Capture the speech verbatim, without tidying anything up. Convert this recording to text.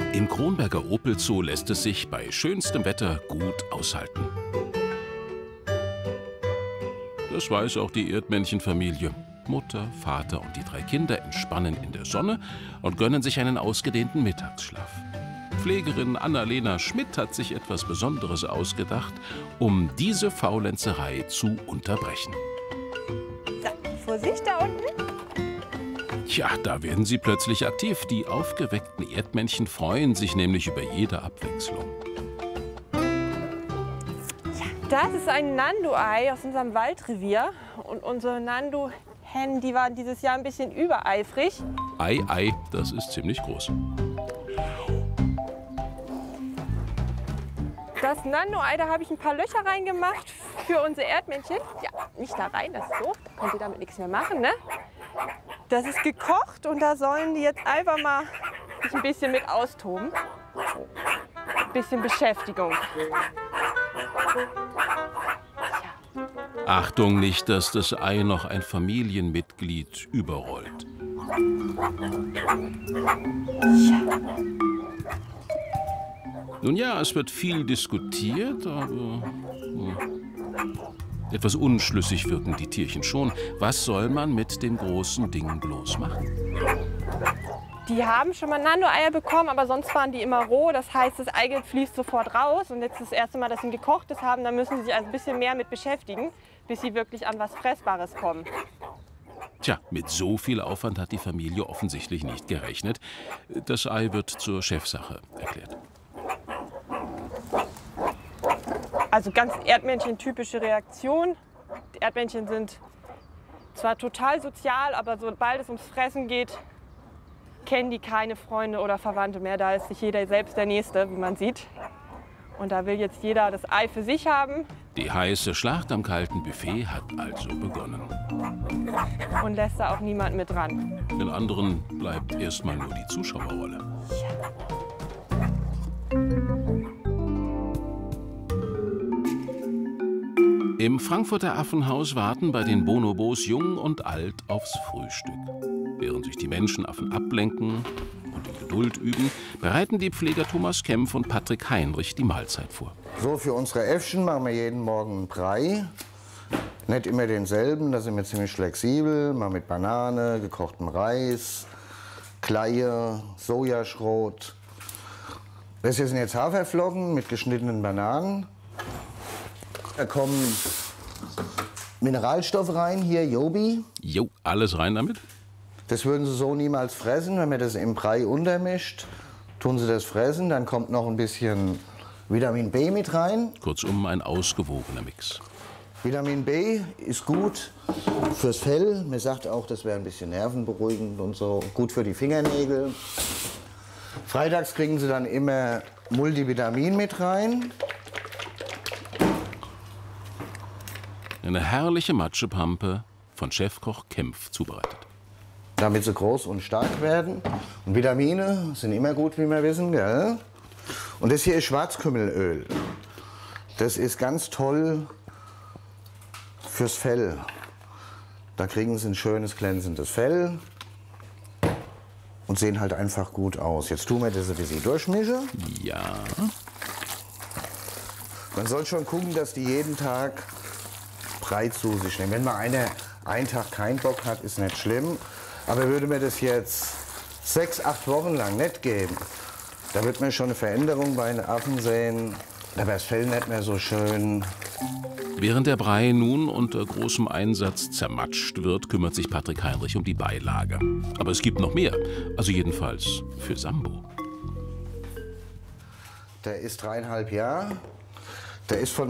Im Kronberger Opel Zoo lässt es sich bei schönstem Wetter gut aushalten. Das weiß auch die Erdmännchenfamilie. Mutter, Vater und die drei Kinder entspannen in der Sonne und gönnen sich einen ausgedehnten Mittagsschlaf. Pflegerin Annalena Schmidt hat sich etwas Besonderes ausgedacht, um diese Faulenzerei zu unterbrechen. So, Vorsicht da unten. Tja, da werden sie plötzlich aktiv. Die aufgeweckten Erdmännchen freuen sich nämlich über jede Abwechslung. Das ist ein Nandu-Ei aus unserem Waldrevier. Und unsere Nandu-Hennen, die waren dieses Jahr ein bisschen übereifrig. Ei, Ei, das ist ziemlich groß. Das Nandu-Ei, da habe ich ein paar Löcher reingemacht für unsere Erdmännchen. Ja, nicht da rein, das ist so. Da können sie damit nichts mehr machen, ne? Das ist gekocht und da sollen die jetzt einfach mal sich ein bisschen mit austoben. Ein bisschen Beschäftigung. Achtung, nicht, dass das Ei noch ein Familienmitglied überrollt. Nun ja, es wird viel diskutiert, aber äh, etwas unschlüssig wirken die Tierchen schon. Was soll man mit dem großen Ding bloß machen? Die haben schon mal Nandu-Eier bekommen, aber sonst waren die immer roh. Das heißt, das Eigelb fließt sofort raus. Und jetzt das erste Mal, dass sie ein gekochtes haben, da müssen sie sich ein bisschen mehr mit beschäftigen, bis sie wirklich an was Fressbares kommen. Tja, mit so viel Aufwand hat die Familie offensichtlich nicht gerechnet. Das Ei wird zur Chefsache erklärt. Also ganz Erdmännchen-typische Reaktion. Die Erdmännchen sind zwar total sozial, aber sobald es ums Fressen geht, kennen die keine Freunde oder Verwandte mehr. Da ist sich jeder selbst der Nächste, wie man sieht. Und da will jetzt jeder das Ei für sich haben. Die heiße Schlacht am kalten Buffet hat also begonnen. Und lässt da auch niemand mit ran. Den anderen bleibt erstmal nur die Zuschauerrolle. Im Frankfurter Affenhaus warten bei den Bonobos jung und alt aufs Frühstück. Während sich die Menschenaffen ablenken und in Geduld üben, bereiten die Pfleger Thomas Kempf und Patrick Heinrich die Mahlzeit vor. So, für unsere Äffchen machen wir jeden Morgen einen Brei. Nicht immer denselben, da sind wir ziemlich flexibel. Mal mit Banane, gekochtem Reis, Kleie, Sojaschrot. Das hier sind jetzt Haferflocken mit geschnittenen Bananen. Da kommen Mineralstoffe rein, hier Jobi. Jo, alles rein damit? Das würden sie so niemals fressen. Wenn man das im Brei untermischt, tun sie das fressen. Dann kommt noch ein bisschen Vitamin B mit rein. Kurzum, ein ausgewogener Mix. Vitamin B ist gut fürs Fell. Man sagt auch, das wäre ein bisschen nervenberuhigend und so. Gut für die Fingernägel. Freitags kriegen sie dann immer Multivitamin mit rein. Eine herrliche Matschepampe von Chefkoch Kempf zubereitet. Damit sie groß und stark werden. Und Vitamine sind immer gut, wie wir wissen, gell? Und das hier ist Schwarzkümmelöl. Das ist ganz toll fürs Fell. Da kriegen sie ein schönes, glänzendes Fell und sehen halt einfach gut aus. Jetzt tun wir das ein bisschen durchmischen. Ja. Man soll schon gucken, dass die jeden Tag Brei zu sich nehmen. Wenn mal einer einen Tag keinen Bock hat, ist nicht schlimm. Aber würde mir das jetzt sechs, acht Wochen lang nicht geben, da wird man schon eine Veränderung bei den Affen sehen. Da wäre das Fell nicht mehr so schön. Während der Brei nun unter großem Einsatz zermatscht wird, kümmert sich Patrick Heinrich um die Beilage. Aber es gibt noch mehr, also jedenfalls für Sambo. Der ist dreieinhalb Jahre. Der ist von